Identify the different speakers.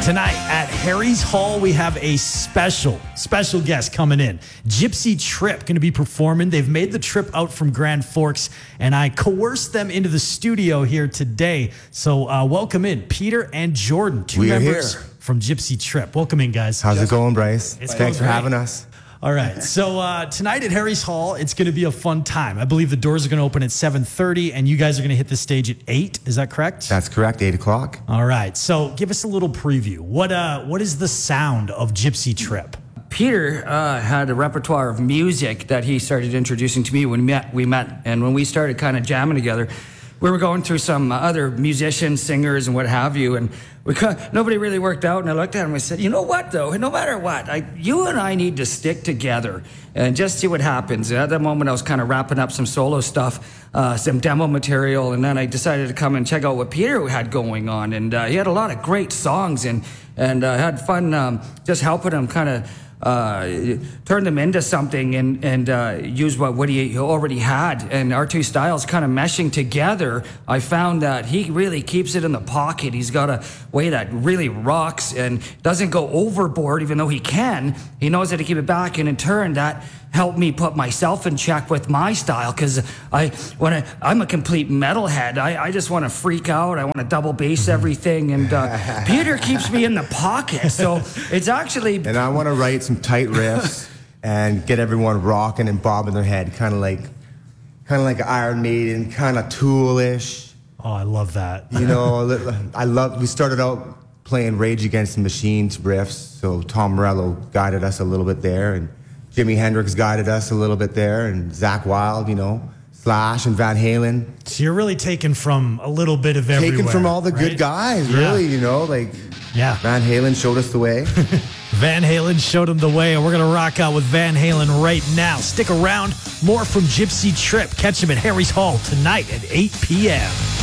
Speaker 1: Tonight at Harry's Hall, we have a special guest coming in. Gypsy Trip going to be performing. They've made the trip out from Grand Forks, and I coerced them into the studio here today. So welcome in Peter and Jordan, two members from Gypsy Trip. Welcome in, guys.
Speaker 2: How's it going, Bryce?
Speaker 1: Thanks
Speaker 2: for having us.
Speaker 1: All right, so tonight at Harry's Hall, it's going to be a fun time. I believe the doors are going to open at 7:30, and you guys are going to hit the stage at 8. Is that correct?
Speaker 2: That's correct, 8 o'clock.
Speaker 1: All right, so give us a little preview. What is the sound of Gypsy Trip?
Speaker 3: Peter had a repertoire of music that he started introducing to me when we met, and when we started kind of jamming together, we were going through some other musicians, singers, and what have you, and nobody really worked out. And I looked at him and I said, you know what, though? No matter what, you and I need to stick together and just see what happens. At that moment, I was kind of wrapping up some solo stuff, some demo material, and then I decided to come and check out what Peter had going on. And he had a lot of great songs, and had fun just helping him kind of turn them into something and use what he already had. And our two styles kind of meshing together, I found that he really keeps it in the pocket. He's got a way that really rocks and doesn't go overboard, even though he can. He knows how to keep it back, and in turn that helped me put myself in check with my style, because I'm a complete metalhead. I just want to freak out. I want to double bass everything, and Peter keeps me in the pocket. So it's actually...
Speaker 2: And I want to write some tight riffs and get everyone rocking and bobbing their head, kind of like Iron Maiden, kind of Tool-ish.
Speaker 1: Oh, I love that.
Speaker 2: You know, we started out playing Rage Against the Machine's riffs, so Tom Morello guided us a little bit there, and Jimi Hendrix guided us a little bit there, and Zakk Wylde, you know, Slash and Van Halen.
Speaker 1: So you're really taking from a little bit of everywhere.
Speaker 2: Taking from all the good guys, really, you know, like Van Halen showed us the way.
Speaker 1: Van Halen showed him the way, and we're going to rock out with Van Halen right now. Stick around. More from Gypsy Trip. Catch him at Harry's Hall tonight at 8 p.m.